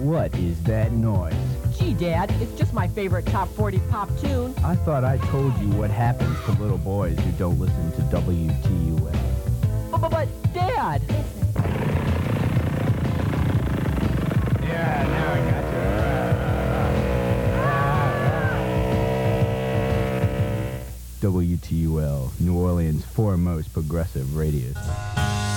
What is that noise? Gee, Dad, it's just my favorite top 40 pop tune. I thought I told you what happens to little boys who don't listen to WTUL. But Dad! Yeah, now I got you. WTUL, New Orleans' foremost progressive radio station.